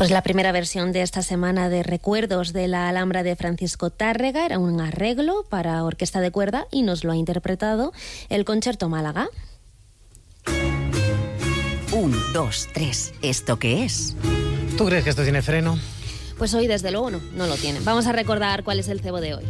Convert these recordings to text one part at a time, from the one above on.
Pues la primera versión de esta semana de Recuerdos de la Alhambra de Francisco Tárrega era un arreglo para orquesta de cuerda y nos lo ha interpretado el Concerto Málaga. 1, 2, 3. ¿Esto qué es? ¿Tú crees que esto tiene freno? Pues hoy desde luego no lo tiene. Vamos a recordar cuál es el cebo de hoy.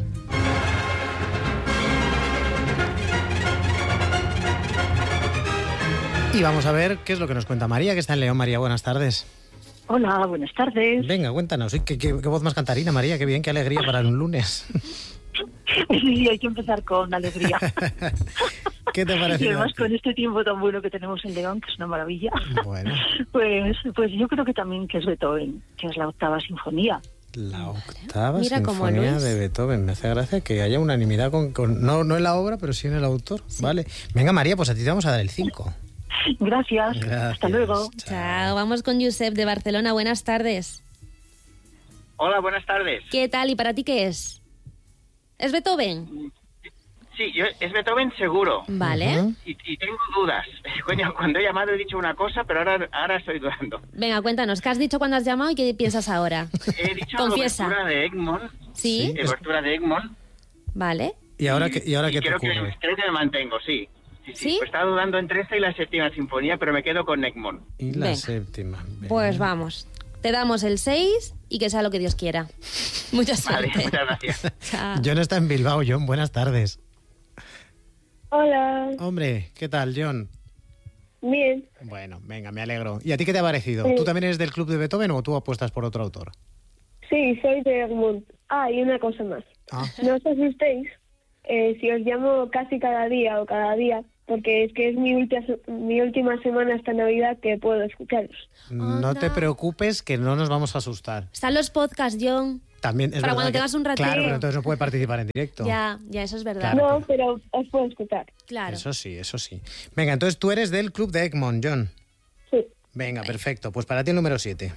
Y vamos a ver qué es lo que nos cuenta María, que está en León. María, buenas tardes. Hola, buenas tardes. Venga, cuéntanos. ¿Qué voz más cantarina, María? Qué bien, qué alegría para un lunes. Sí, hay que empezar con alegría. ¿Qué te parece? Y además con este tiempo tan bueno que tenemos en León, que es una maravilla. Bueno. Pues yo creo que también que es Beethoven, que es la 8ª sinfonía. La 8ª Mira cómo sinfonía Luis. de Beethoven. Me hace gracia que haya unanimidad no en la obra, pero sí en el autor. Sí. Vale. Venga, María, pues a ti te vamos a dar el 5. Gracias. Hasta luego. Chao. Vamos con Josep de Barcelona. Buenas tardes. Hola, buenas tardes. ¿Qué tal? ¿Y para ti qué es? ¿Es Beethoven? Sí, es Beethoven seguro. Vale. Ujú. Y tengo dudas. Coño, cuando he llamado he dicho una cosa, pero ahora estoy dudando. Venga, cuéntanos. ¿Qué has dicho cuando has llamado y qué piensas ahora? He dicho Confiesa. obertura de Egmont. ¿Sí? Obertura de Egmont. Creo ¿Y ahora qué te creo ocurre? que me mantengo, sí. ¿Sí? Pues estaba dudando entre esta y la 7ª sinfonía, pero me quedo con Egmont. Y la Venga. 7ª. Venga. Pues vamos. Te damos el 6 y que sea lo que Dios quiera. Mucha Vale, suerte. muchas gracias. Chao. John está en Bilbao. John, buenas tardes. Hola, Hombre, ¿qué tal, John? bien. Bueno, venga, me alegro. ¿Y a ti qué te ha parecido? ¿Tú también eres del club de Beethoven o tú apuestas por otro autor? Sí, soy de Egmont. Y una cosa más. Ah, No os asustéis si os llamo casi cada día o cada día, porque es que es mi última semana hasta Navidad que puedo escucharos. no te preocupes que no nos vamos a asustar. Están los podcasts, John. También es Para verdad cuando que- tengas un ratito. Claro, pero entonces no puede participar en directo. Ya, eso es verdad. Claro. No, pero os puedo escuchar. Claro. Eso sí, eso sí. Venga, entonces tú eres del club de Egmont, John. Sí. Venga, perfecto. Pues para ti el número 7.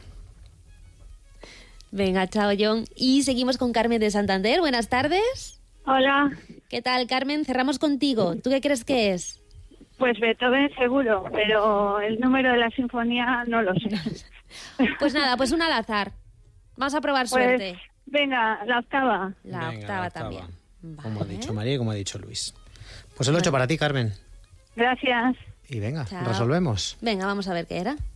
Venga, chao, John. Y seguimos con Carmen de Santander. Buenas tardes. Hola, ¿Qué tal, Carmen? Cerramos contigo. ¿Tú qué crees que es? pues Beethoven seguro, pero el número de la sinfonía no lo sé. Pues nada, pues una al azar. Vamos a probar Pues suerte. venga, la 8ª. La Venga, octava la también. Como ha Vale. dicho María y como ha dicho Luis. Pues el 8 para ti, Carmen. Gracias. Y venga, Chao. resolvemos. Venga, vamos a ver qué era.